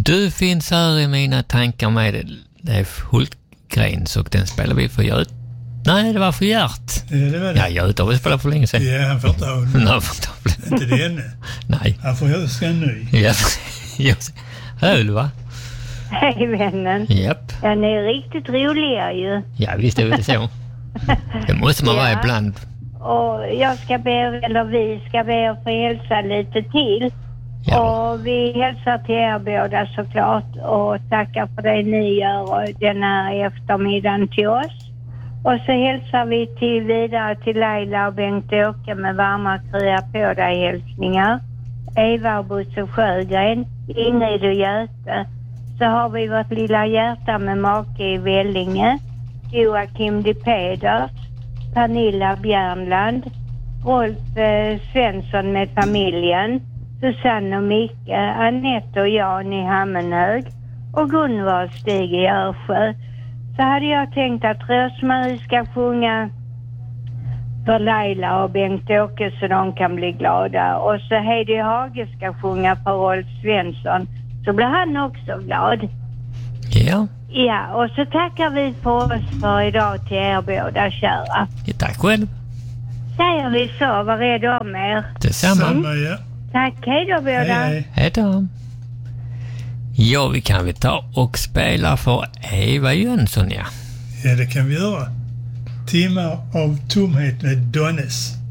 Du finns här i mina tankar med Leif Hultgrens och den spelar vi för Göt. Nej, det var för Gert. Ja, det var det. Ja, Göt har vi spelat för länge sedan. Ja, han får ta honom. Nej, får Inte det ännu. Nej. Han får göra en ny. Ja, Ulva. Hej vännen. Japp. Ja, ni är riktigt roliga ju. Ja, visst är det så. Det måste man vara ibland. Och vi ska be att få hälsa lite till. Ja. Och vi hälsar till er båda såklart och tackar för det ni gör den här eftermiddagen till oss. Och så hälsar vi vidare till Laila och Bengt-Åke med varma krya på dig hälsningar. Eva och Bosse Sjögren, Ingrid och Göte. Så har vi vårt lilla hjärta med make i Vellinge, Joakim de Peders, Pernilla Bjärnland, Rolf Svensson med familjen, Susanne och Micke, Annette och Jan i Hammenhög och Gunvar Stig i Örsjö. Så hade jag tänkt att Rosmarie ska sjunga för Laila och Bengt-Åke så de kan bli glada. Och så Heidi Hage ska sjunga för Rolf Svensson så blir han också glad. Ja. Ja, och så tackar vi för oss för idag till er båda kära. Ja, tack själv. Säger vi så, var rädd om er. Detsamma. Samma, ja. Tack, hej då båda. Hej. Hej då. Ja, vi kan väl ta och spela för Eva Jönsson, ja. Ja, det kan vi göra. Timmar av tomhet med Donnes.